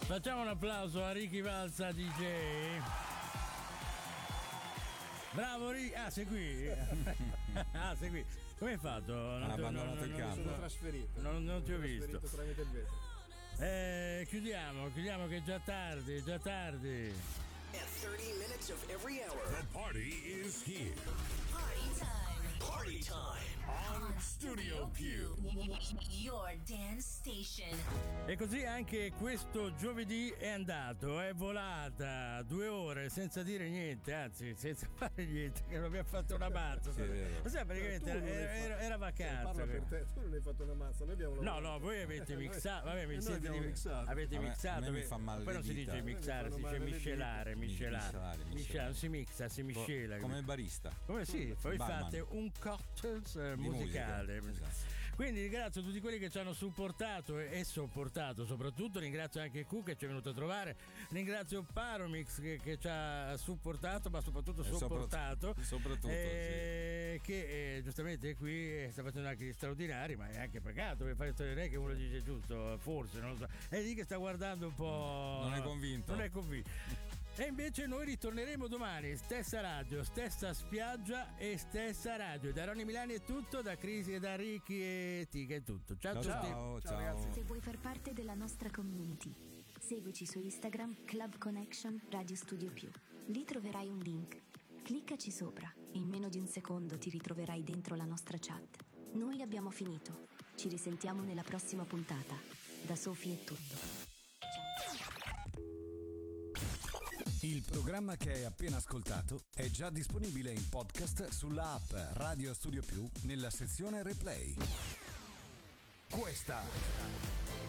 Facciamo un applauso a Ricky Valsa DJ. Bravo Ricky. Ah, sei qui. Sei qui. Come hai fatto? Non ha abbandonato il campo. Sono trasferito. Non ti ho visto. Tramite il vetro. Chiudiamo che è già tardi. At 30 minutes of every hour. The party is here. Party time. Party time. On Studio Più. Your dance station. E così anche questo giovedì è andato, è volata 2 ore senza dire niente, anzi senza fare niente, che non abbiamo fatto una mazza. Sì, è vero. Sai, praticamente era vacanza. Parla per te, tu non hai fatto una mazza, noi abbiamo No, voi avete mixato, vabbè, mi noi siete abbiamo mixato. Avete mixato, a me mi fa male poi non le si dita. dice mixare, si dice miscelare. Miscelare. Non si mixa, si miscela. Come il barista. Come sì, poi Barman. fate un cocktail musicale. Musica, esatto. Quindi ringrazio tutti quelli che ci hanno supportato e sopportato, soprattutto ringrazio anche Q che ci è venuto a trovare, ringrazio Paromix che ci ha supportato, ma soprattutto sopportato, soprattutto che giustamente qui sta facendo anche gli straordinari, ma è anche pagato per fare storie che uno dice giusto, forse, non lo so, è lì che sta guardando un po', non è convinto. E invece noi ritorneremo domani, stessa radio, stessa spiaggia e stessa radio. Da Ronny Milani è tutto, da Crisi e da Ricky e Tica è tutto. Ciao a tutti. Ciao. Se vuoi far parte della nostra community, seguici su Instagram Club Connection Radio Studio Più. Lì troverai un link. Cliccaci sopra e in meno di un secondo ti ritroverai dentro la nostra chat. Noi abbiamo finito. Ci risentiamo nella prossima puntata. Da Sofì è tutto. Il programma che hai appena ascoltato è già disponibile in podcast sulla app Radio Studio Più nella sezione Replay. Questa